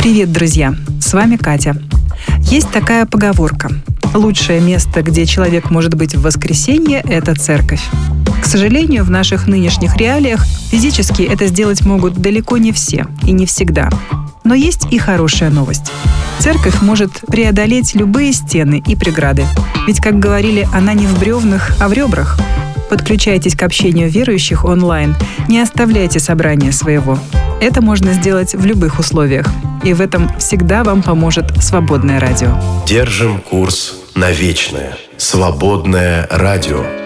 Привет, друзья! С вами Катя. Есть такая поговорка. Лучшее место, где человек может быть в воскресенье, это церковь. К сожалению, в наших нынешних реалиях физически это сделать могут далеко не все и не всегда. Но есть и хорошая новость. Церковь может преодолеть любые стены и преграды. Ведь, как говорили, она не в бревнах, а в ребрах. Подключайтесь к общению верующих онлайн. Не оставляйте собрания своего. Это можно сделать в любых условиях. И в этом всегда вам поможет свободное радио. Держим курс на вечное. Свободное радио.